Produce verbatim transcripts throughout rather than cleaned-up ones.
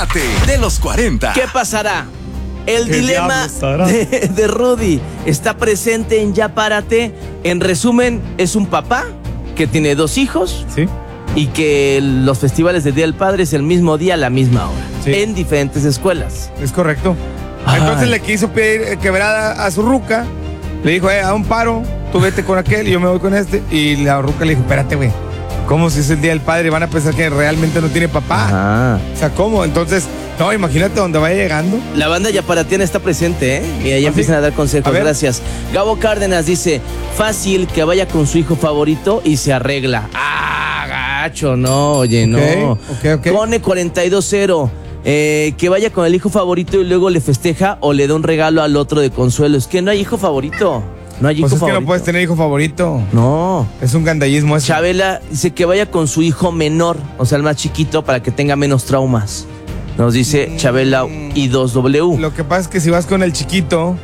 Párate de los cuarenta. ¿Qué pasará? El ¿Qué dilema diablos hará? de, de Rudy está presente en Ya Párate. En resumen, es un papá que tiene dos hijos Sí. y que los festivales de Día del Padre es el mismo día a la misma hora, Sí. en diferentes escuelas. Es correcto. Ay. Entonces le quiso pedir quebrada a su ruca. Le dijo, eh, a un paro, tú vete con aquel y yo me voy con este. Y la ruca le dijo, espérate, güey. ¿Cómo si es el día del padre? Van a pensar que realmente no tiene papá. Ajá. O sea, ¿cómo? Entonces, no, imagínate donde vaya llegando. La banda Yaparatiana está presente, ¿eh? Y ahí ¿Ah, empiezan sí? a dar consejos. A ver. Gracias. Gabo Cárdenas dice, fácil que vaya con su hijo favorito y se arregla. Ah, gacho, no, oye, no. Ok, ok, ok. Cone cuarenta y dos cero. Eh, que vaya con el hijo favorito y luego le festeja o le da un regalo al otro de consuelo. Es que no hay hijo favorito. No hay hijo Pues es favorito. que no puedes tener hijo favorito. No. Es un gandallismo eso. Chabela dice que vaya con su hijo menor, o sea, el más chiquito, para que tenga menos traumas. Nos dice Chabela I dos W. Lo que pasa es que si vas con el chiquito,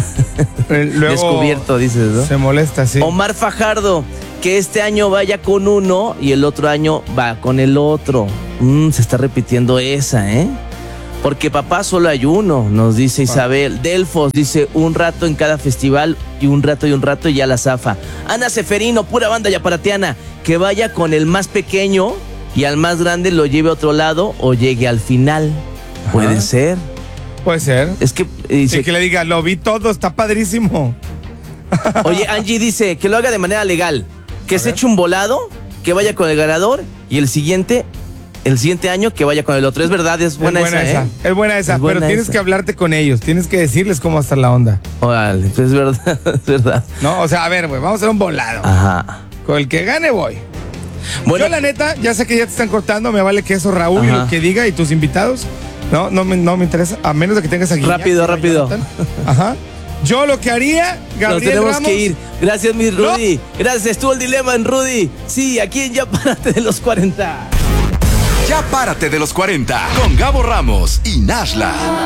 eh, luego Descubierto, dices, ¿no? se molesta, sí. Omar Fajardo, que este año vaya con uno y el otro año va con el otro. Mm, se está repitiendo esa, ¿eh? Porque papá solo hay uno, nos dice Isabel. Delfos dice un rato en cada festival y un rato y un rato y ya la zafa. Ana Seferino, pura banda yaparatiana, que vaya con el más pequeño y al más grande lo lleve a otro lado o llegue al final. Ajá. Puede ser. Puede ser. Es que eh, dice, Y que le diga, lo vi todo, está padrísimo. oye, Angie dice que lo haga de manera legal, que A se ver. eche un volado, que vaya con el ganador y el siguiente, el siguiente año que vaya con el otro. Es verdad, es buena, es buena esa, esa. ¿eh? Es buena esa, Es buena pero tienes esa. que hablarte con ellos, tienes que decirles cómo va a estar la onda. Órale, pues es verdad, es verdad. No, o sea, a ver, güey, vamos a hacer un volado. Ajá. Con el que gane voy. Bueno, Yo la neta, ya sé que ya te están cortando, me vale que eso Raúl y Ajá. lo que diga y tus invitados. No, no me, no me interesa, a menos de que tengas a Guiñac, Rápido, ¿no, rápido. Jonathan? Ajá. Yo lo que haría, nos Gabriel tenemos Ramos, que ir. Gracias, mi ¿No? Rudy. Gracias, estuvo el dilema en Rudy. Sí, aquí en Ya Párate de los cuarenta. Ya Párate de los cuarenta con Gabo Ramos y Nashla.